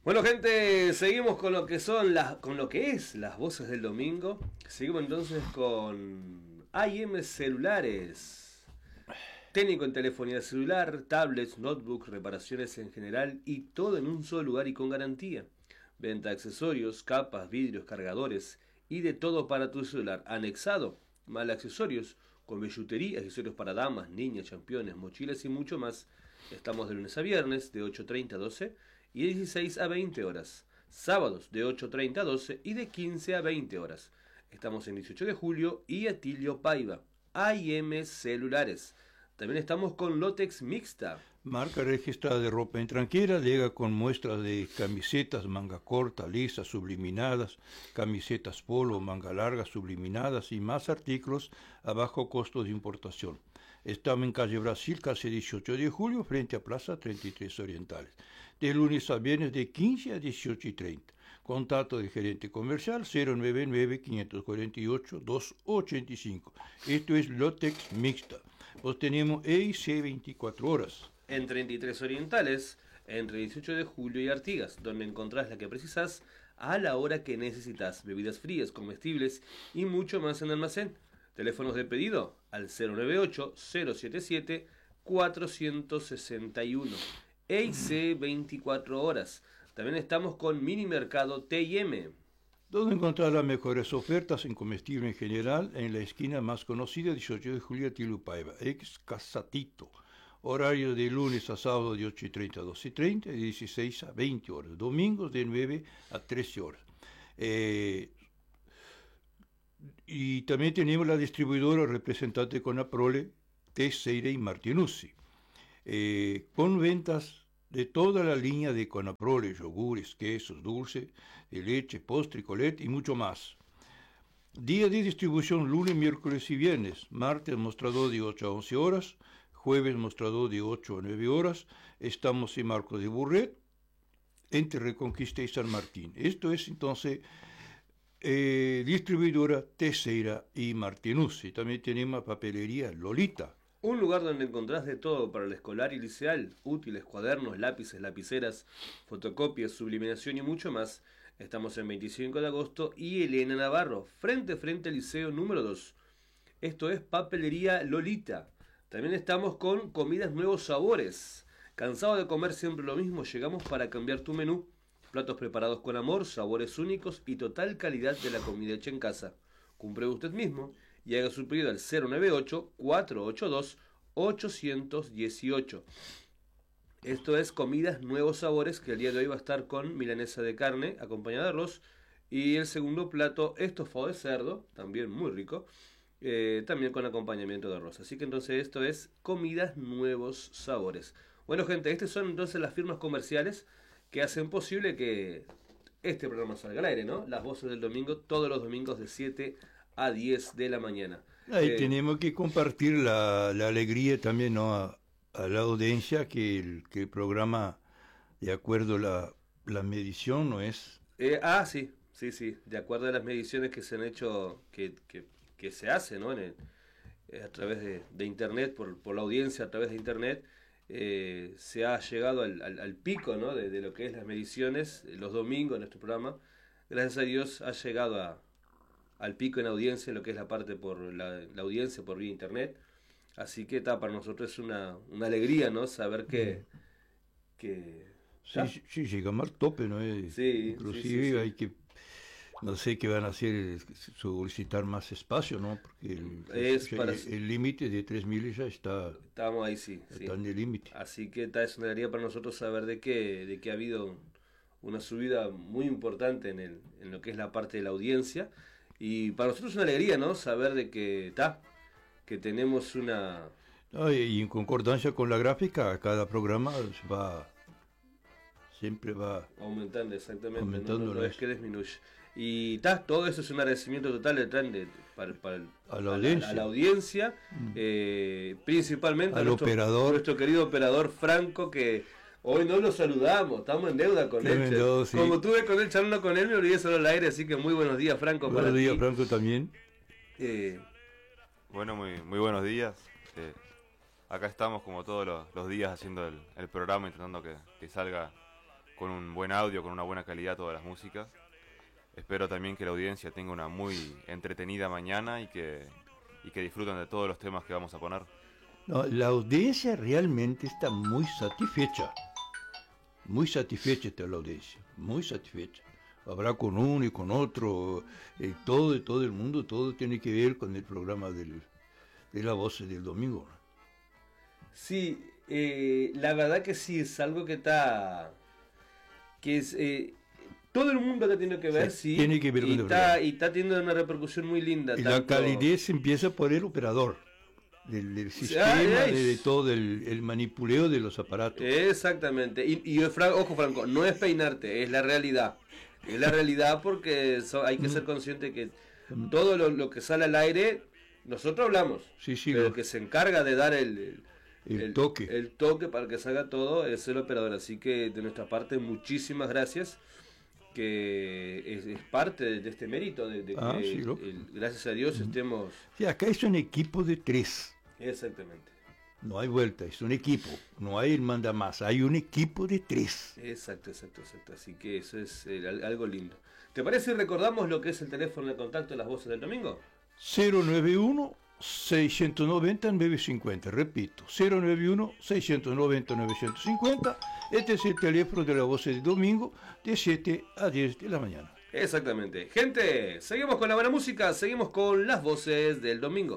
Bueno, gente, seguimos con lo que son las voces del domingo. Seguimos entonces con IM Celulares. Técnico en telefonía celular, tablets, notebooks, reparaciones en general y todo en un solo lugar y con garantía. Venta de accesorios, capas, vidrios, cargadores y de todo para tu celular. Anexado, mal accesorios, con billutería, accesorios para damas, niñas, championes, mochilas y mucho más. Estamos de lunes a viernes de 8:30 a 12 y de 16 a 20 horas. Sábados de 8:30 a 12 y de 15 a 20 horas. Estamos en 18 de julio y Atilio Paiva. IM Celulares. También estamos con Lotex Mixta. Marca registrada de ropa intranquera, llega con muestras de camisetas manga corta, lisas, subliminadas, camisetas polo, manga larga, subliminadas y más artículos a bajo costo de importación. Estamos en calle Brasil, casi 18 de julio, frente a Plaza 33 Orientales. De lunes a viernes de 15 a 18:30. Contacto del gerente comercial 099-548-285. Esto es Lotex Mixta. Pues tenemos EIC 24 horas. En 33 Orientales, entre 18 de julio y Artigas, donde encontrás la que precisás a la hora que necesitas. Bebidas frías, comestibles y mucho más en almacén. Teléfonos de pedido al 098-077-461. EIC 24 horas. También estamos con Mini Mercado T&M. Donde encontrar las mejores ofertas en comestible en general en la esquina más conocida, 18 de julio, Atilio Paiva, ex Casatito. Horario de lunes a sábado de 8:30 a 12:30, de 16 a 20 horas. Domingos de 9 a 13 horas. Y también tenemos la distribuidora representante con Aprole, Teixeira y Martinuzzi, con ventas de toda la línea de Conaprole, yogures, quesos, dulce, de leche, postre, colette y mucho más. Día de distribución lunes, miércoles y viernes. Martes mostrador de 8 a 11 horas, jueves mostrador de 8 a 9 horas. Estamos en Marcos de Burret, entre Reconquista y San Martín. Esto es entonces distribuidora Teixeira y Martinuzzi. También tenemos papelería Lolita. Un lugar donde encontrás de todo para el escolar y liceal, útiles, cuadernos, lápices, lapiceras, fotocopias, subliminación y mucho más. Estamos en 25 de agosto y Elena Navarro, frente al liceo número 2. Esto es papelería Lolita. También estamos con Comidas Nuevos Sabores. ¿Cansado de comer siempre lo mismo? Llegamos para cambiar tu menú. Platos preparados con amor, sabores únicos y total calidad de la comida hecha en casa. Compruebe usted mismo y haga su pedido al 098-482-818. Esto es Comidas Nuevos Sabores, que el día de hoy va a estar con milanesa de carne acompañada de arroz y el segundo plato estofado de cerdo, también muy rico, también con acompañamiento de arroz. Así que entonces esto es Comidas Nuevos Sabores. Bueno, gente, estas son entonces las firmas comerciales que hacen posible que este programa salga al aire, ¿no? Las voces del domingo, todos los domingos de 7 a 10 de la mañana. Ahí tenemos que compartir la alegría también, ¿no? A la audiencia que el programa, de acuerdo a la medición, ¿no es? Sí, de acuerdo a las mediciones que se han hecho, que se hace, ¿no? A través de internet, por la audiencia a través de internet, se ha llegado al pico, ¿no? de lo que es las mediciones, los domingos en nuestro programa. Gracias a Dios ha llegado al pico en audiencia, lo que es la parte por la audiencia por vía internet. Así que para nosotros es una alegría, ¿no? Saber que sí, llegamos al tope, ¿no? Sí, inclusive sí. Hay que, no sé qué van a hacer, solicitar más espacio, ¿no? Porque el límite de 3.000 ya estamos ahí, sí. Está en el límite. Así que es una alegría para nosotros saber de que ha habido una subida muy importante en lo que es la parte de la audiencia. Y para nosotros es una alegría, ¿no? Saber de que tenemos una... Y en concordancia con la gráfica, cada programa siempre va aumentando, exactamente. Aumentando, no es que disminuye. Y todo eso es un agradecimiento total a la audiencia, principalmente al operador, nuestro querido operador Franco, que hoy no lo saludamos, estamos en deuda con él. Sí. Como tuve con él charlando con él, me olvidé solo al aire, así que muy buenos días, Franco. Buenos días, Franco, también. Bueno, muy buenos días. Acá estamos como todos los días haciendo el programa, intentando que salga con un buen audio, con una buena calidad todas las músicas. Espero también que la audiencia tenga una muy entretenida mañana y que disfruten de todos los temas que vamos a poner. No, la audiencia realmente está muy satisfecha. Muy satisfecha está la audiencia, muy satisfecha. Habrá con uno y con otro, todo el mundo, todo tiene que ver con el programa de la voz del domingo. Sí, la verdad que sí, es algo que está... que es... todo el mundo la tiene que ver, sí. Tiene que ver con el programa. Y está teniendo una repercusión muy linda. Y tanto... la calidez empieza por el operador, del sistema, de todo el manipuleo de los aparatos. Exactamente. Y ojo, Franco, no es peinarte, es la realidad. Es la realidad porque hay que ser consciente que todo lo que sale al aire, nosotros hablamos. Sí, pero el que se encarga de dar el toque. El toque para que salga todo es el operador. Así que de nuestra parte, muchísimas gracias. Que es parte de este mérito de que gracias a Dios estemos... Sí, acá es un equipo de 3. Exactamente. No hay vuelta, es un equipo. No hay el manda más, hay un equipo de 3. Exacto. Así que eso es algo lindo. ¿Te parece si recordamos lo que es el teléfono de contacto de las voces del domingo? 091-690-950. Repito, 091-690-950. Este es el teléfono de la voz del domingo de 7 a 10 de la mañana. Exactamente. Gente, seguimos con la buena música, seguimos con las voces del domingo.